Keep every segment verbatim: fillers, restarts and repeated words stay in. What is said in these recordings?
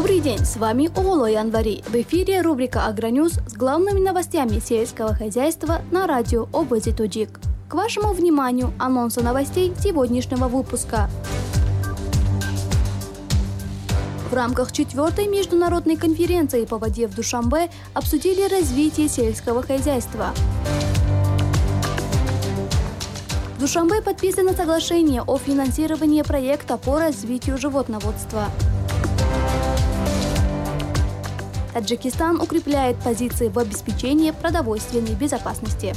Добрый день, с вами Ооло Январи. В эфире рубрика «Агроньюз» с главными новостями сельского хозяйства на радио Обози Тоджик. К вашему вниманию анонсы новостей сегодняшнего выпуска. В рамках четвертой международной конференции по воде в Душанбе обсудили развитие сельского хозяйства. В Душанбе подписано соглашение о финансировании проекта по развитию животноводства. Таджикистан укрепляет позиции в обеспечении продовольственной безопасности.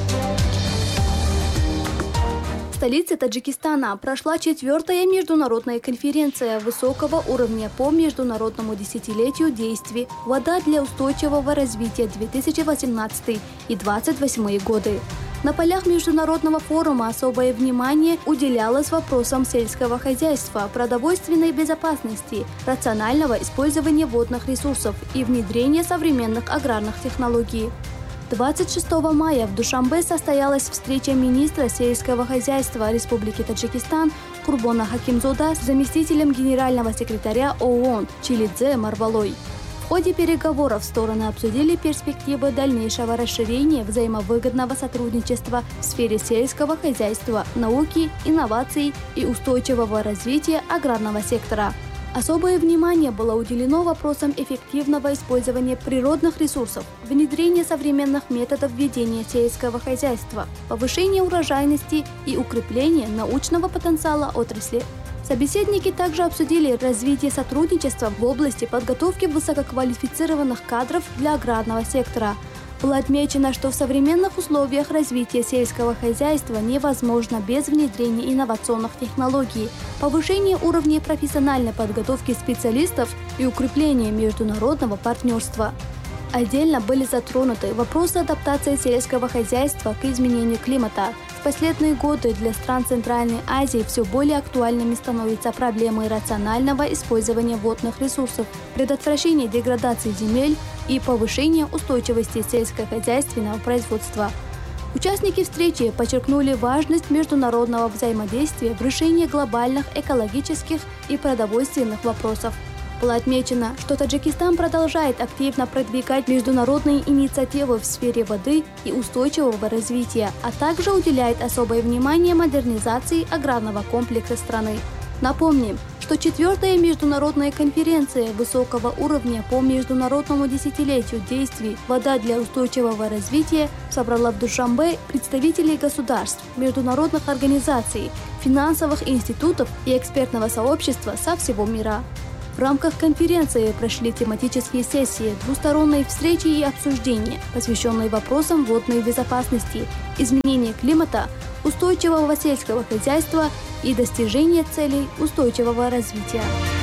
В столице Таджикистана прошла четвертая международная конференция высокого уровня по международному десятилетию действий «Вода для устойчивого развития две тысячи восемнадцатый и две тысячи двадцать восьмой годы». На полях международного форума особое внимание уделялось вопросам сельского хозяйства, продовольственной безопасности, рационального использования водных ресурсов и внедрения современных аграрных технологий. двадцать шестого мая в Душанбе состоялась встреча министра сельского хозяйства Республики Таджикистан Курбона Хакимзода с заместителем генерального секретаря ООН Чилидзе Марвалой. В ходе переговоров стороны обсудили перспективы дальнейшего расширения взаимовыгодного сотрудничества в сфере сельского хозяйства, науки, инноваций и устойчивого развития аграрного сектора. Особое внимание было уделено вопросам эффективного использования природных ресурсов, внедрения современных методов ведения сельского хозяйства, повышения урожайности и укрепления научного потенциала отрасли. Собеседники также обсудили развитие сотрудничества в области подготовки высококвалифицированных кадров для аграрного сектора. Было отмечено, что в современных условиях развития сельского хозяйства невозможно без внедрения инновационных технологий, повышения уровня профессиональной подготовки специалистов и укрепления международного партнерства. Отдельно были затронуты вопросы адаптации сельского хозяйства к изменению климата. В последние годы для стран Центральной Азии все более актуальными становятся проблемы рационального использования водных ресурсов, предотвращения деградации земель и повышения устойчивости сельскохозяйственного производства. Участники встречи подчеркнули важность международного взаимодействия в решении глобальных экологических и продовольственных вопросов. Было отмечено, что Таджикистан продолжает активно продвигать международные инициативы в сфере воды и устойчивого развития, а также уделяет особое внимание модернизации аграрного комплекса страны. Напомним, что четвертая международная конференция высокого уровня по международному десятилетию действий «Вода для устойчивого развития» собрала в Душанбе представителей государств, международных организаций, финансовых институтов и экспертного сообщества со всего мира. В рамках конференции прошли тематические сессии, двусторонние встречи и обсуждения, посвященные вопросам водной безопасности, изменения климата, устойчивого сельского хозяйства и достижения целей устойчивого развития.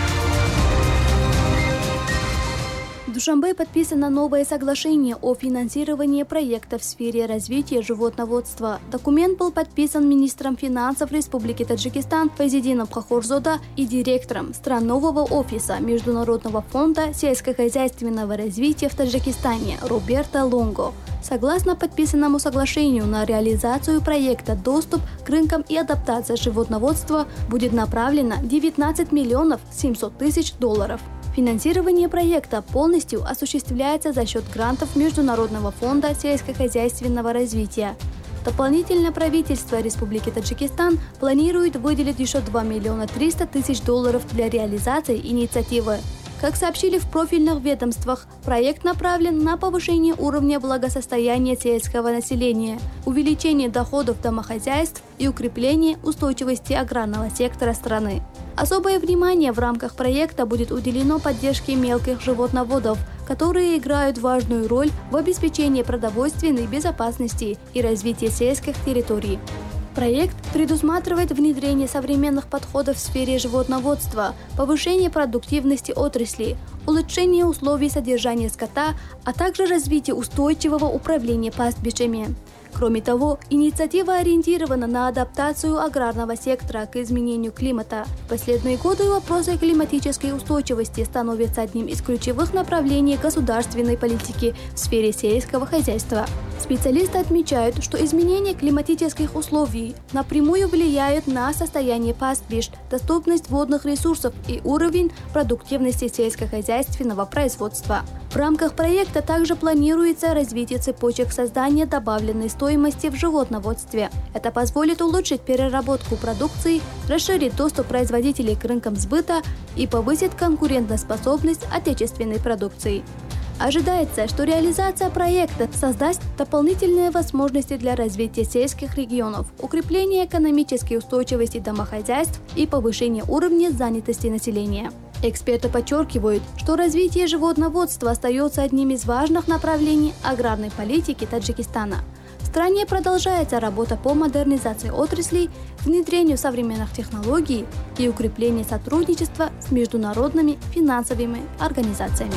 В Душанбе подписано новое соглашение о финансировании проекта в сфере развития животноводства. Документ был подписан министром финансов Республики Таджикистан Файзидином Хохорзода и директором странового офиса Международного фонда сельскохозяйственного развития в Таджикистане Роберто Лонго. Согласно подписанному соглашению, на реализацию проекта «Доступ к рынкам и адаптация животноводства» будет направлено девятнадцать миллионов семьсот тысяч долларов. Финансирование проекта полностью осуществляется за счет грантов Международного фонда сельскохозяйственного развития. Дополнительно правительство Республики Таджикистан планирует выделить еще два миллиона триста тысяч долларов для реализации инициативы. Как сообщили в профильных ведомствах, проект направлен на повышение уровня благосостояния сельского населения, увеличение доходов домохозяйств и укрепление устойчивости аграрного сектора страны. Особое внимание в рамках проекта будет уделено поддержке мелких животноводов, которые играют важную роль в обеспечении продовольственной безопасности и развитии сельских территорий. Проект предусматривает внедрение современных подходов в сфере животноводства, повышение продуктивности отрасли, улучшение условий содержания скота, а также развитие устойчивого управления пастбищами. Кроме того, инициатива ориентирована на адаптацию аграрного сектора к изменению климата. В последние годы вопросы климатической устойчивости становятся одним из ключевых направлений государственной политики в сфере сельского хозяйства. Специалисты отмечают, что изменение климатических условий напрямую влияет на состояние пастбищ, доступность водных ресурсов и уровень продуктивности сельскохозяйственного производства. В рамках проекта также планируется развитие цепочек создания добавленной стоимости в животноводстве. Это позволит улучшить переработку продукции, расширить доступ производителей к рынкам сбыта и повысит конкурентоспособность отечественной продукции. Ожидается, что реализация проекта создаст дополнительные возможности для развития сельских регионов, укрепления экономической устойчивости домохозяйств и повышения уровня занятости населения. Эксперты подчеркивают, что развитие животноводства остается одним из важных направлений аграрной политики Таджикистана. В стране продолжается работа по модернизации отраслей, внедрению современных технологий и укреплению сотрудничества с международными финансовыми организациями.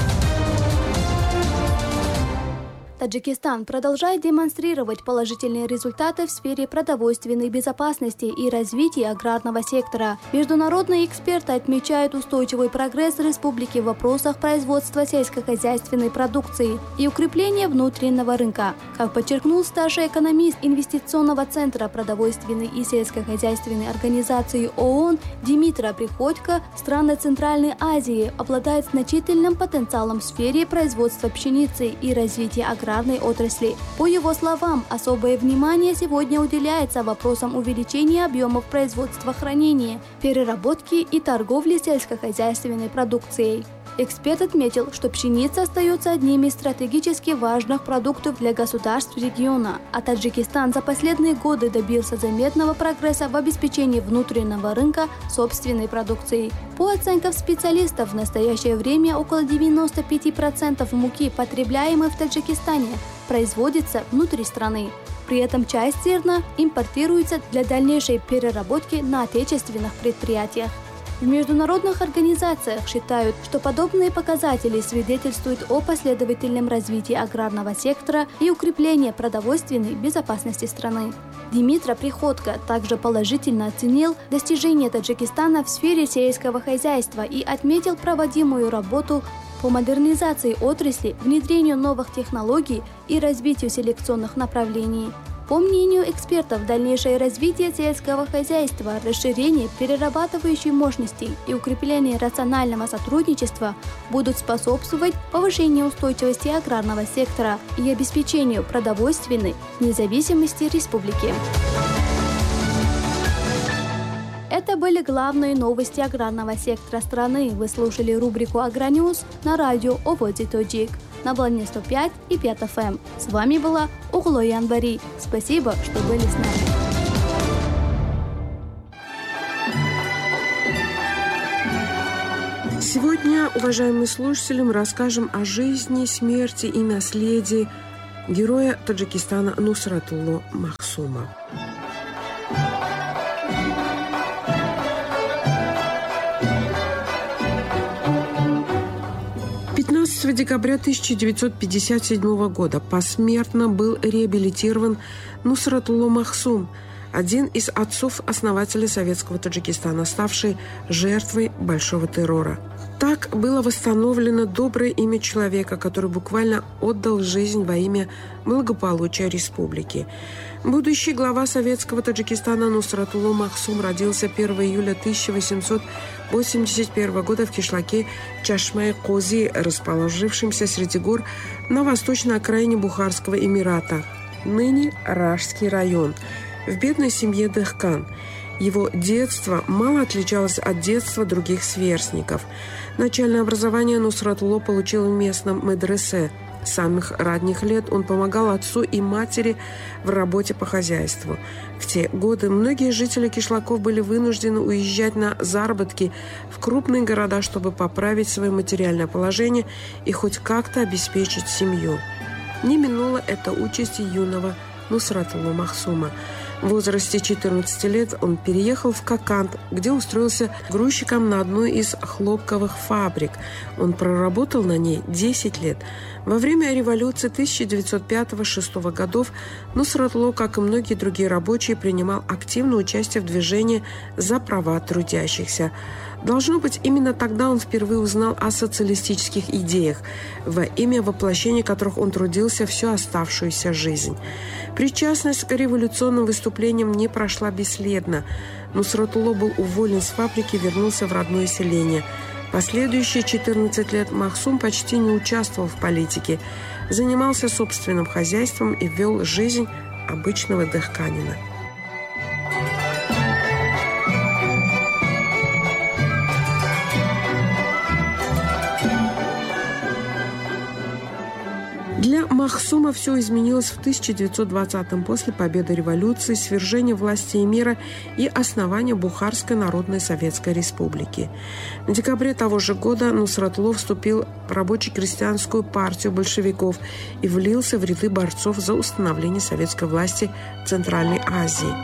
Таджикистан продолжает демонстрировать положительные результаты в сфере продовольственной безопасности и развития аграрного сектора. Международные эксперты отмечают устойчивый прогресс республики в вопросах производства сельскохозяйственной продукции и укрепления внутреннего рынка. Как подчеркнул старший экономист Инвестиционного центра продовольственной и сельскохозяйственной организации ООН Димитра Приходько, страны Центральной Азии обладают значительным потенциалом в сфере производства пшеницы и развития аграрного отрасли. По его словам, особое внимание сегодня уделяется вопросам увеличения объемов производства, хранения, переработки и торговли сельскохозяйственной продукцией. Эксперт отметил, что пшеница остается одним из стратегически важных продуктов для государств региона, а Таджикистан за последние годы добился заметного прогресса в обеспечении внутреннего рынка собственной продукцией. По оценкам специалистов, в настоящее время около девяноста пяти процентов муки, потребляемой в Таджикистане, производится внутри страны. При этом часть зерна импортируется для дальнейшей переработки на отечественных предприятиях. В международных организациях считают, что подобные показатели свидетельствуют о последовательном развитии аграрного сектора и укреплении продовольственной безопасности страны. Димитра Приходько также положительно оценил достижения Таджикистана в сфере сельского хозяйства и отметил проводимую работу по модернизации отрасли, внедрению новых технологий и развитию селекционных направлений. По мнению экспертов, дальнейшее развитие сельского хозяйства, расширение перерабатывающей мощности и укрепление рационального сотрудничества будут способствовать повышению устойчивости аграрного сектора и обеспечению продовольственной независимости республики. Это были главные новости аграрного сектора страны. Вы слушали рубрику «Агроньюз» на радио Оводи Тоджик на волне сто пять и пять эф эм. С вами была Углой Янбари. Спасибо, что были с нами. Сегодня, уважаемые слушатели, мы расскажем о жизни, смерти и наследии героя Таджикистана Нусратулло Махсума. пятнадцатого декабря тысяча девятьсот пятьдесят седьмого года посмертно был реабилитирован Нусратулло Махсум, один из отцов-основателей советского Таджикистана, ставший жертвой большого террора. Так было восстановлено доброе имя человека, который буквально отдал жизнь во имя благополучия республики. Будущий глава советского Таджикистана Нусратулло Махсум родился первого июля тысяча восемьсот восемьдесят первого года в кишлаке Чашмай-Кози, расположившемся среди гор на восточной окраине Бухарского Эмирата, ныне Ражский район, в бедной семье Дехкан. Его детство мало отличалось от детства других сверстников. Начальное образование Нусратулло получил в местном медресе. С самых ранних лет он помогал отцу и матери в работе по хозяйству. В те годы многие жители кишлаков были вынуждены уезжать на заработки в крупные города, чтобы поправить свое материальное положение и хоть как-то обеспечить семью. Не минула эта участь и юного Нусратулло Махсума. В возрасте четырнадцати лет он переехал в Коканд, где устроился грузчиком на одной из хлопковых фабрик. Он проработал на ней десять лет. Во время революции тысяча девятьсот пятого — шестого годов Нусратулло, как и многие другие рабочие, принимал активное участие в движении за права трудящихся. Должно быть, именно тогда он впервые узнал о социалистических идеях, во имя воплощения которых он трудился всю оставшуюся жизнь. Причастность к революционным выступлениям не прошла бесследно. Нусратулло был уволен с фабрики и вернулся в родное селение. Последующие четырнадцать лет Махсум почти не участвовал в политике, занимался собственным хозяйством и вел жизнь обычного дехканина. Для Махсума все изменилось в тысяча девятьсот двадцатом после победы революции, свержения власти эмира и основания Бухарской Народной Советской Республики. В декабре того же года Нусратулло вступил в рабоче-крестьянскую партию большевиков и влился в ряды борцов за установление советской власти в Центральной Азии.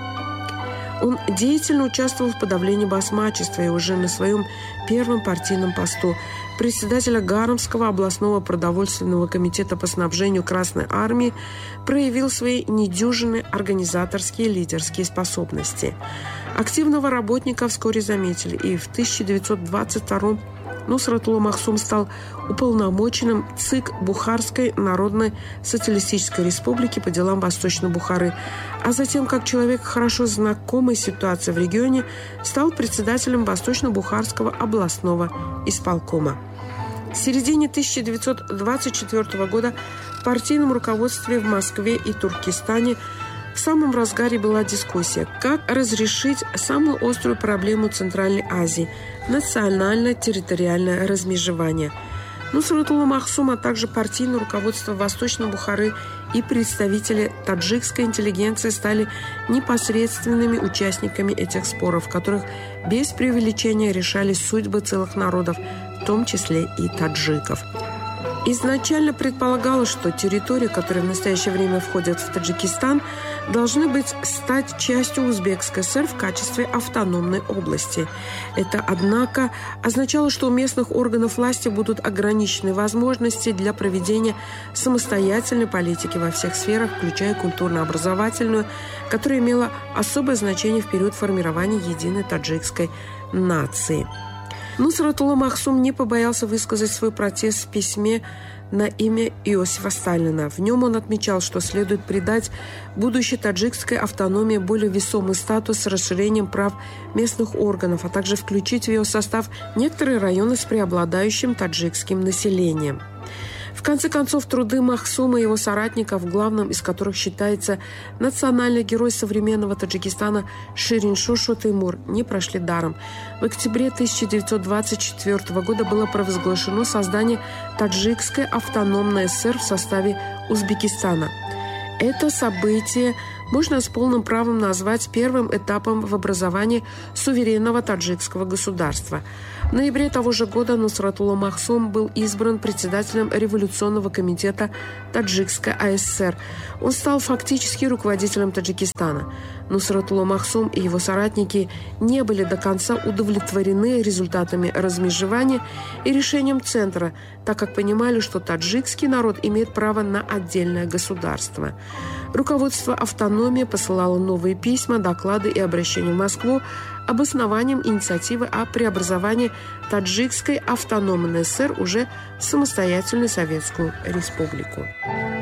Он деятельно участвовал в подавлении басмачества и уже на своем первом партийном посту председателя Гармского областного продовольственного комитета по снабжению Красной Армии проявил свои недюжинные организаторские и лидерские способности. Активного работника вскоре заметили, и в тысяча девятьсот двадцать втором Нусратулло Махсум стал уполномоченным ЦИК Бухарской Народной Социалистической Республики по делам Восточной Бухары, а затем, как человек, хорошо знакомый с ситуацией в регионе, стал председателем Восточно-Бухарского областного исполкома. В середине тысяча девятьсот двадцать четвёртого года в партийном руководстве в Москве и Туркестане в самом разгаре была дискуссия, как разрешить самую острую проблему Центральной Азии – национально-территориальное размежевание. Нусратулло Махсум, а также партийное руководство Восточной Бухары и представители таджикской интеллигенции стали непосредственными участниками этих споров, в которых без преувеличения решались судьбы целых народов, в том числе и таджиков. Изначально предполагалось, что территории, которые в настоящее время входят в Таджикистан, должны быть стать частью Узбекской ССР в качестве автономной области. Это, однако, означало, что у местных органов власти будут ограничены возможности для проведения самостоятельной политики во всех сферах, включая культурно-образовательную, которая имела особое значение в период формирования единой таджикской нации. Нусратулло Махсум не побоялся высказать свой протест в письме на имя Иосифа Сталина. В нем он отмечал, что следует придать будущей таджикской автономии более весомый статус с расширением прав местных органов, а также включить в ее состав некоторые районы с преобладающим таджикским населением. В конце концов, труды Махсума и его соратников, главным из которых считается национальный герой современного Таджикистана Шириншошу Теймур, не прошли даром. В октябре тысяча девятьсот двадцать четвёртого года было провозглашено создание Таджикской автономной ССР в составе Узбекистана. Это событие можно с полным правом назвать первым этапом в образовании суверенного таджикского государства. В ноябре того же года Нусратулло Махсум был избран председателем революционного комитета Таджикской АССР. Он стал фактически руководителем Таджикистана. Нусратулло Махсум и его соратники не были до конца удовлетворены результатами размежевания и решением Центра, так как понимали, что таджикский народ имеет право на отдельное государство. Руководство автономии посылало новые письма, доклады и обращения в Москву об основании инициативы о преобразовании Таджикской автономной ССР уже в самостоятельную Советскую Республику.